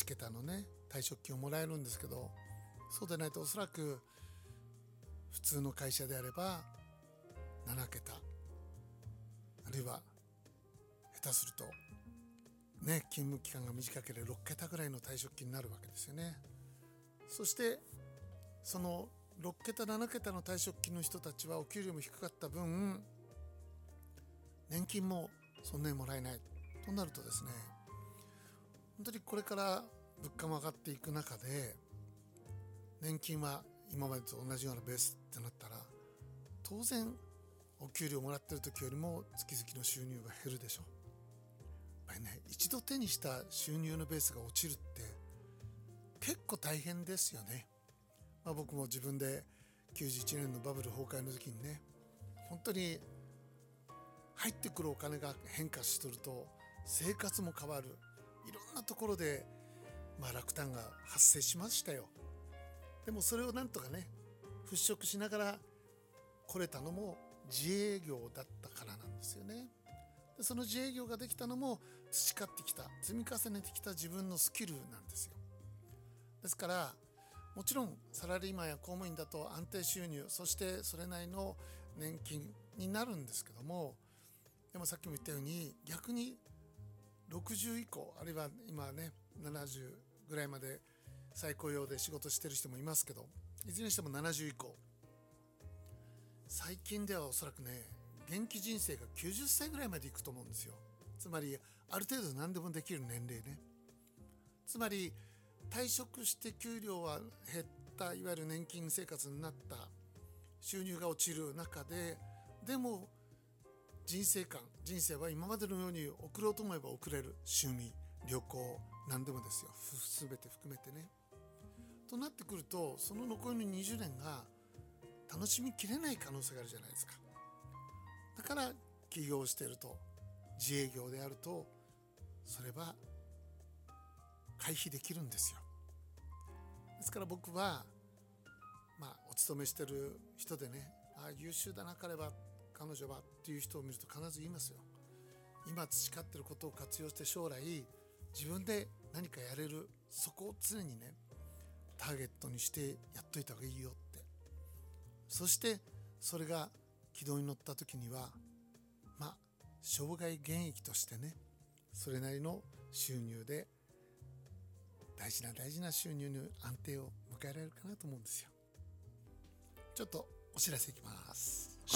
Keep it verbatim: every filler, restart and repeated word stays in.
けたのね退職金をもらえるんですけど、そうでないとおそらく普通の会社であればななけた、あるいは下手するとね勤務期間が短ければろっけたぐらいの退職金になるわけですよね。そしてそのろっけたななけたの退職金の人たちはお給料も低かった分年金もそんなにもらえないとなるとですね、本当にこれから物価も上がっていく中で年金は今までと同じようなベースってなったら、当然お給料もらってる時よりも月々の収入が減るでしょう。やっぱりね、一度手にした収入のベースが落ちるって結構大変ですよね。まあ、僕も自分できゅうじゅういちねんのバブル崩壊の時にね、本当に入ってくるお金が変化しとると生活も変わる、いろんなところでまあ落胆が発生しましたよ。でもそれをなんとかね払拭しながら来れたのも自営業だったからなんですよね。でその自営業ができたのも培ってきた、積み重ねてきた自分のスキルなんですよ。ですからもちろんサラリーマンや公務員だと安定収入、そしてそれなりの年金になるんですけども、でもさっきも言ったように逆にろくじゅう以降、あるいは今ねななじゅうぐらいまで再雇用で仕事してる人もいますけど、いずれにしてもななじゅう以降、最近ではおそらくね元気人生がきゅうじゅっさいぐらいまでいくと思うんですよ。つまりある程度何でもできる年齢ね。つまり退職して給料は減った、いわゆる年金生活になった、収入が落ちる中で、でも人生観、人生は今までのように送ろうと思えば送れる。趣味、旅行、何でもですよ、全て含めてね。となってくると、その残りのにじゅうねんが楽しみきれない可能性があるじゃないですか。だから起業していると、自営業であると、それは回避できるんですよ。ですから僕はまあお勤めしてる人でね、ああ優秀だな彼は、彼女はっていう人を見ると必ず言いますよ。今培ってることを活用して将来自分で何かやれる、そこを常にねターゲットにしてやっといた方がいいよって。そしてそれが軌道に乗った時にはまあ生涯現役としてね、それなりの収入で大事な大事な収入の安定を迎えられるかなと思うんですよ。ちょっとお知らせいきます。